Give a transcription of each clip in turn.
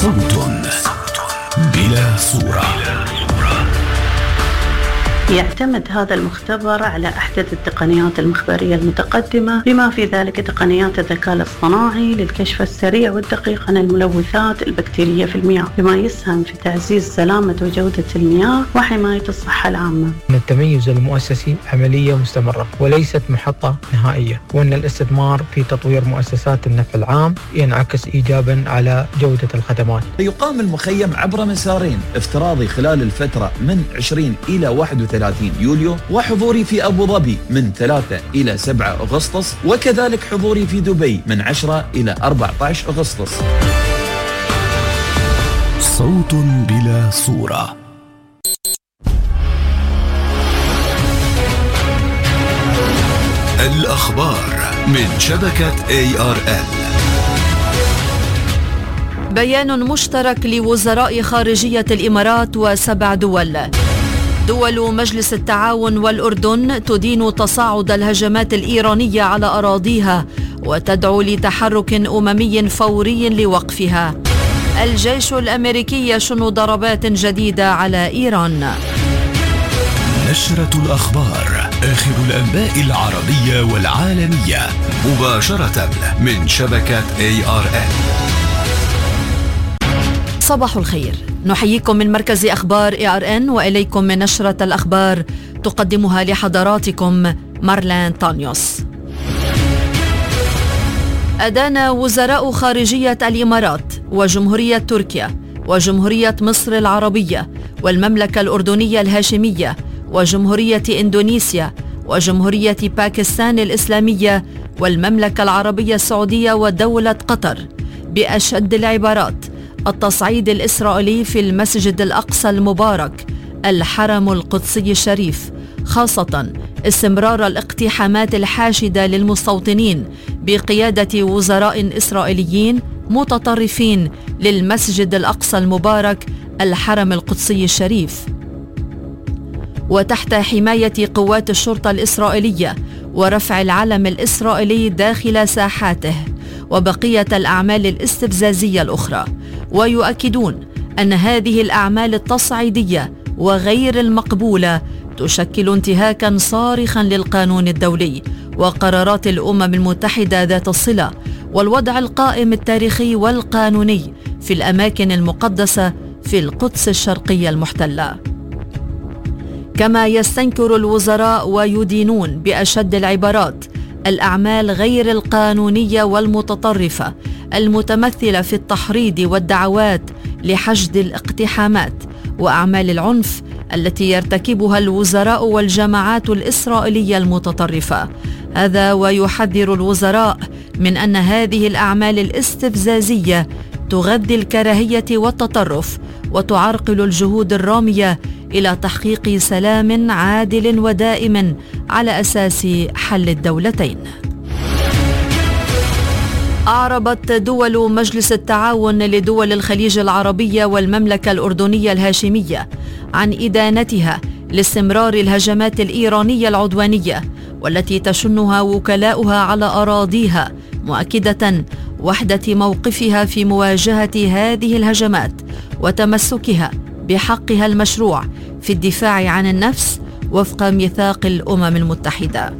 صوت بلا صورة. يعتمد هذا المختبر على أحدث التقنيات المخبرية المتقدمة، بما في ذلك تقنيات الذكاء الاصطناعي للكشف السريع والدقيق عن الملوثات البكتيرية في المياه، بما يسهم في تعزيز سلامة وجودة المياه وحماية الصحة العامة. أن التميز المؤسسي عملية مستمرة وليست محطة نهائية، وأن الاستثمار في تطوير مؤسسات النفع العام ينعكس إيجابا على جودة الخدمات. يقام المخيم عبر مسارين افتراضي خلال الفترة من 20 إلى 31 يوليو، وحضوري في أبو ظبي من 3 إلى 7 أغسطس، وكذلك حضوري في دبي من 10 إلى 14 أغسطس. صوت بلا صورة. الأخبار من شبكة ARN. بيان مشترك لوزراء خارجية الإمارات و7 دول. دول مجلس التعاون والأردن تدين تصاعد الهجمات الإيرانية على أراضيها وتدعو لتحرك أممي فوري لوقفها. الجيش الأمريكي يشن ضربات جديدة على إيران. نشرة الأخبار، آخر الأنباء العربية والعالمية مباشرة من شبكة ARN. صباح الخير، نحييكم من مركز أخبار ARN وإليكم من نشرة الأخبار تقدمها لحضراتكم مارلين طانيوس. أدان وزراء خارجية الإمارات وجمهورية تركيا وجمهورية مصر العربية والمملكة الأردنية الهاشمية وجمهورية إندونيسيا وجمهورية باكستان الإسلامية والمملكة العربية السعودية ودولة قطر بأشد العبارات التصعيد الإسرائيلي في المسجد الأقصى المبارك الحرم القدسي الشريف، خاصة استمرار الاقتحامات الحاشدة للمستوطنين بقيادة وزراء إسرائيليين متطرفين للمسجد الأقصى المبارك الحرم القدسي الشريف، وتحت حماية قوات الشرطة الإسرائيلية ورفع العلم الإسرائيلي داخل ساحاته وبقية الأعمال الاستفزازية الأخرى. ويؤكدون أن هذه الأعمال التصعيدية وغير المقبولة تشكل انتهاكا صارخا للقانون الدولي وقرارات الأمم المتحدة ذات الصلة والوضع القائم التاريخي والقانوني في الأماكن المقدسة في القدس الشرقية المحتلة. كما يستنكر الوزراء ويدينون بأشد العبارات الأعمال غير القانونية والمتطرفة المتمثلة في التحريض والدعوات لحشد الاقتحامات وأعمال العنف التي يرتكبها الوزراء والجماعات الإسرائيلية المتطرفة. هذا ويحذر الوزراء من أن هذه الأعمال الاستفزازية تغذي الكراهية والتطرف وتعرقل الجهود الرامية إلى تحقيق سلام عادل ودائم على أساس حل الدولتين. أعربت دول مجلس التعاون لدول الخليج العربية والمملكة الأردنية الهاشمية عن إدانتها لاستمرار الهجمات الإيرانية العدوانية والتي تشنها وكلاؤها على أراضيها، مؤكدة وحدة موقفها في مواجهة هذه الهجمات وتمسكها بحقها المشروع في الدفاع عن النفس وفق ميثاق الأمم المتحدة.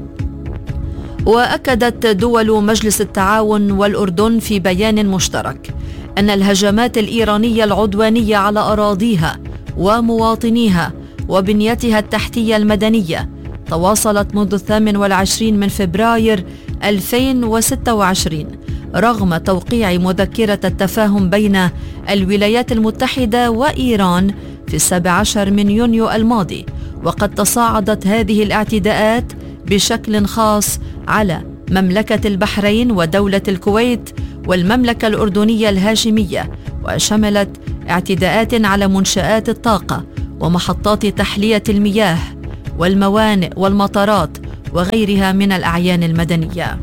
وأكدت دول مجلس التعاون والأردن في بيان مشترك أن الهجمات الإيرانية العدوانية على أراضيها ومواطنيها وبنيتها التحتية المدنية تواصلت منذ 28 من فبراير 2026 رغم توقيع مذكرة التفاهم بين الولايات المتحدة وإيران في 17 من يونيو الماضي. وقد تصاعدت هذه الاعتداءات بشكل خاص على مملكة البحرين ودولة الكويت والمملكة الأردنية الهاشمية، وشملت اعتداءات على منشآت الطاقة ومحطات تحلية المياه والموانئ والمطارات وغيرها من الأعيان المدنية.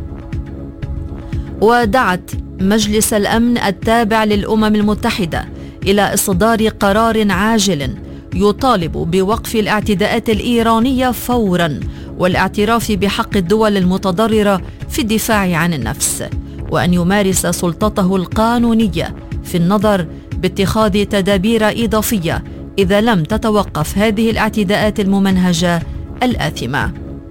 ودعت مجلس الأمن التابع للأمم المتحدة إلى إصدار قرار عاجل يطالب بوقف الاعتداءات الإيرانية فوراً والاعتراف بحق الدول المتضررة في الدفاع عن النفس، وأن يمارس سلطته القانونية في النظر باتخاذ تدابير إضافية إذا لم تتوقف هذه الاعتداءات الممنهجة الآثمة.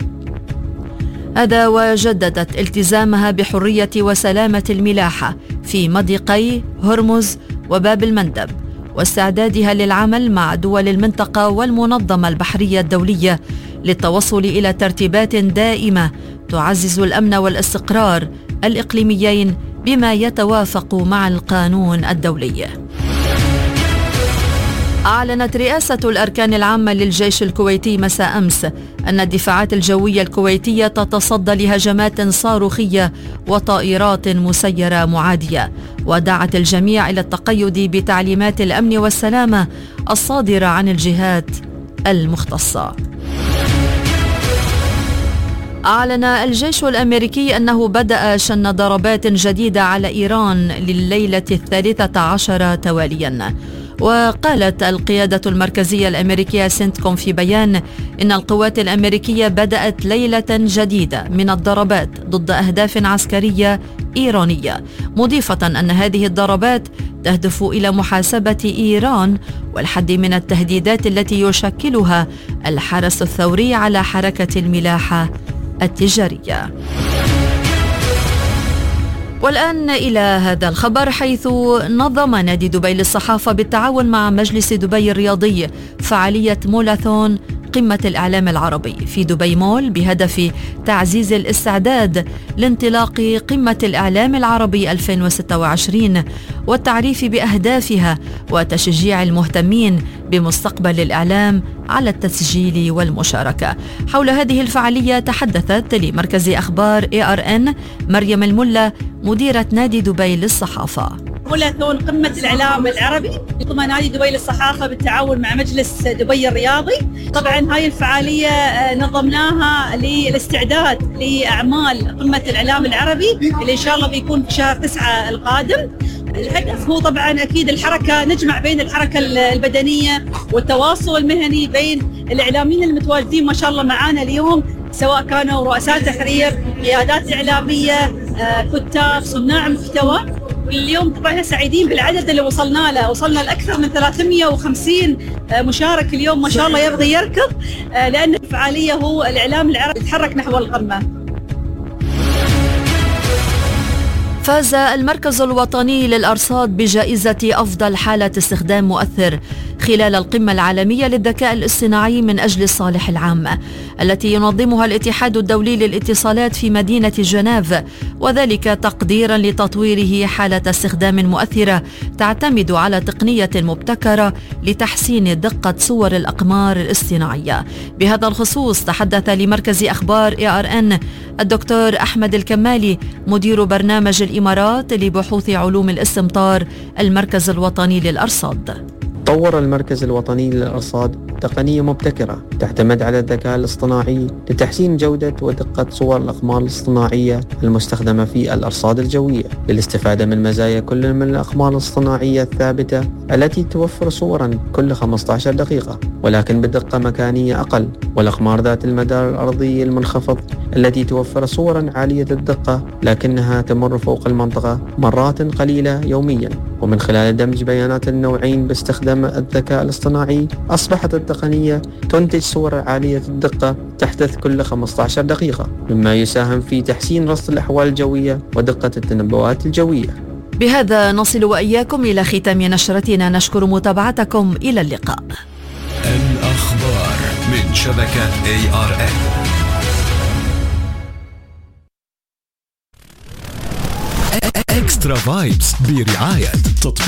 هذا وجددت التزامها بحرية وسلامة الملاحة في مضيقي هرمز وباب المندب، واستعدادها للعمل مع دول المنطقة والمنظمة البحرية الدولية للتوصل إلى ترتيبات دائمة تعزز الأمن والاستقرار الإقليميين بما يتوافق مع القانون الدولي. أعلنت رئاسة الأركان العامة للجيش الكويتي مساء أمس أن الدفاعات الجوية الكويتية تتصدى لهجمات صاروخية وطائرات مسيرة معادية، ودعت الجميع إلى التقيد بتعليمات الأمن والسلامة الصادرة عن الجهات المختصة. أعلن الجيش الأمريكي أنه بدأ شن ضربات جديدة على إيران لليلة 13 توالياً. وقالت القيادة المركزية الأمريكية سنتكوم في بيان إن القوات الأمريكية بدأت ليلة جديدة من الضربات ضد أهداف عسكرية إيرانية، مضيفة أن هذه الضربات تهدف إلى محاسبة إيران والحد من التهديدات التي يشكلها الحرس الثوري على حركة الملاحة التجارية. والآن إلى هذا الخبر، حيث نظم نادي دبي للصحافة بالتعاون مع مجلس دبي الرياضي فعالية مولاثون قمة الإعلام العربي في دبي مول بهدف تعزيز الاستعداد لانطلاق قمة الإعلام العربي 2026 والتعريف بأهدافها وتشجيع المهتمين بمستقبل الإعلام على التسجيل والمشاركة. حول هذه الفعالية تحدثت لمركز أخبار ARN مريم الملا مديرة نادي دبي للصحافة. مولاثون قمة الإعلام العربي يقوم نادي دبي للصحافة بالتعاون مع مجلس دبي الرياضي. طبعا هاي الفعالية نظمناها للاستعداد لأعمال قمة الإعلام العربي اللي إن شاء الله بيكون في شهر 9 القادم. الهدف هو طبعا أكيد الحركة، نجمع بين الحركة البدنية والتواصل المهني بين الإعلاميين المتواجدين ما شاء الله معانا اليوم، سواء كانوا رؤساء تحرير، قيادات إعلامية، كتاب، صناع محتوى. واليوم طبعا سعيدين بالعدد اللي وصلنا لأكثر من 350 مشارك اليوم ما شاء الله يبغي يركض، لأن الفعالية هو الإعلام العربي يتحرك نحو القمة. فاز المركز الوطني للأرصاد بجائزة أفضل حالة استخدام مؤثر خلال القمة العالمية للذكاء الاصطناعي من أجل الصالح العام التي ينظمها الاتحاد الدولي للاتصالات في مدينة جنيف، وذلك تقديرا لتطويره حالة استخدام مؤثرة تعتمد على تقنية مبتكرة لتحسين دقة صور الأقمار الاصطناعية. بهذا الخصوص تحدث لمركز أخبار ARN الدكتور أحمد الكمالي مدير برنامج الإمارات لبحوث علوم الاستمطار المركز الوطني للأرصاد. طور المركز الوطني للأرصاد تقنية مبتكرة تعتمد على الذكاء الاصطناعي لتحسين جودة ودقة صور الأقمار الاصطناعية المستخدمة في الأرصاد الجوية للاستفادة من مزايا كل من الأقمار الاصطناعية الثابتة التي توفر صورا كل 15 دقيقة ولكن بدقة مكانية أقل، والأقمار ذات المدار الأرضي المنخفض التي توفر صورا عالية الدقة لكنها تمر فوق المنطقة مرات قليلة يوميا. ومن خلال دمج بيانات النوعين باستخدام الذكاء الاصطناعي أصبحت التقنية تنتج صور عالية الدقة تحدث كل 15 دقيقة، مما يساهم في تحسين رصد الأحوال الجوية ودقة التنبؤات الجوية. بهذا نصل وإياكم إلى ختام نشرتنا، نشكر متابعتكم، إلى اللقاء. الأخبار من شبكة ARN. إكسترا فايبس برعاية تطبيق